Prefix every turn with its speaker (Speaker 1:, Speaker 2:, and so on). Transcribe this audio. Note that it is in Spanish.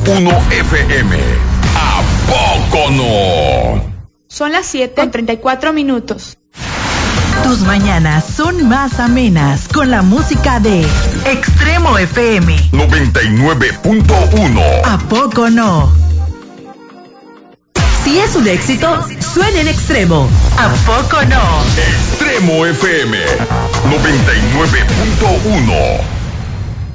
Speaker 1: FM. ¿A poco no?
Speaker 2: Son las 7:34.
Speaker 3: Tus mañanas son más amenas con la música de Extremo FM
Speaker 1: 99.1.
Speaker 3: ¿A poco no? Si es un éxito, suena en Extremo. ¿A poco no?
Speaker 1: Extremo FM 99.1.